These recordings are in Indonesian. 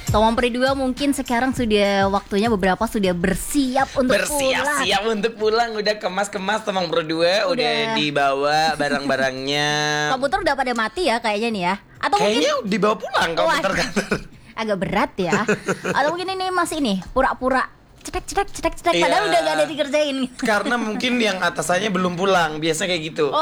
Tomang Pri 2 mungkin sekarang sudah waktunya beberapa sudah bersiap untuk pulang. Bersiap-siap untuk pulang. Udah kemas-kemas Tomang Pri 2. Udah dibawa barang-barangnya. Komputer udah pada mati ya kayaknya nih ya. Atau Kayaknya mungkin dibawa pulang komputer kantor. agak berat ya. Atau mungkin ini masih nih pura-pura cetek padahal udah gak ada dikerjain. Karena mungkin yang atasannya belum pulang. Biasa kayak gitu.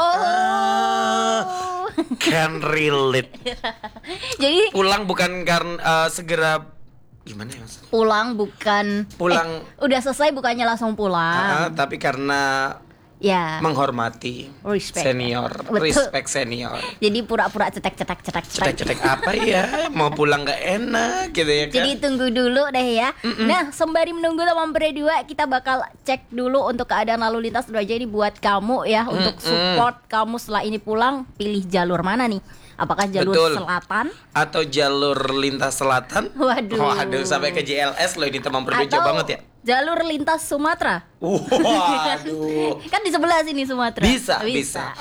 Can relate. Jadi Pulang bukan karena segera. Gimana ya maksudnya? pulang udah selesai bukannya langsung pulang. Tapi karena Ya, menghormati respect. senior. Betul. Respect senior. Jadi pura-pura cetek. Cetek-cetek apa ya? Mau pulang gak enak gitu ya kan? Jadi tunggu dulu deh ya. Nah, sembari menunggu Tomang Pri 2, kita bakal cek dulu untuk keadaan lalu lintas dulu aja ini buat kamu ya. Untuk support kamu setelah ini pulang, pilih jalur mana nih? Apakah jalur selatan atau jalur lintas selatan? Waduh. Sampai ke JLS loh, ini Tomang Pri 2 jauh banget ya. Jalur lintas Sumatera? Waduh. Kan di sebelah sini Sumatera. Bisa.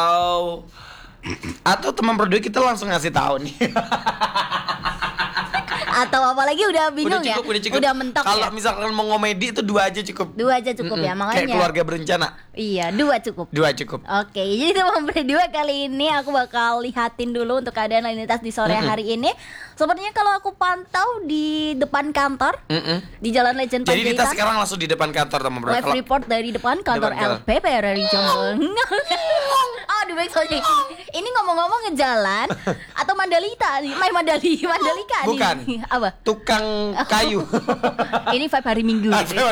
Atau Tomang Pri 2 kita langsung ngasih tahu nih. Atau apalagi udah bingung Udah cukup. Udah mentok ya. Kalau misalkan mau ngomedi itu 2 aja cukup. 2 aja cukup ya, makanya. Kayak keluarga berencana. Iya, 2 cukup. 2 cukup. Oke, jadi Tomang Pri 2 kali ini aku bakal lihatin dulu untuk keadaan lalu lintas di sore hari ini. Sepertinya kalau aku pantau di depan kantor, di Jalan Lejen Jadi kita Panjaitan. sekarang langsung di depan kantor Tomang Pri 2. Live report dari depan kantor LPP dari Jombang. Aduh, baik sorry. Ini ngomong-ngomong ngejalan atau Mandalika nih? Mandalika nih. Bukan. Apa? Tukang kayu. Ini vibe hari Minggu.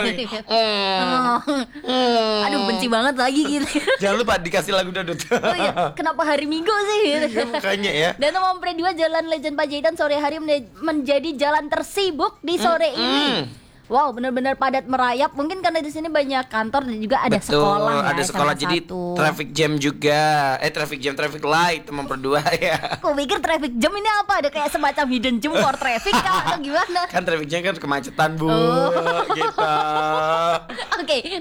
Aduh, benci banget lagi gitu. Jangan lupa dikasih lagu dangdut. Oh iya, kenapa hari Minggu sih? Iya, makanya ya. Dan Tomang Pri 2 Jalan Lejen Panjaitan sore hari menjadi jalan tersibuk di sore ini. Wow, benar-benar padat merayap. Mungkin karena di sini banyak kantor dan juga ada sekolah ya. Ada sekolah, jadi traffic jam juga. Traffic light Tomang Pri 2 ya. Aku pikir traffic jam ini apa? Ada kayak semacam hidden gem for traffic kah? Atau gimana? Kan traffic jam kan kemacetan, Bu. Gitu. Oke,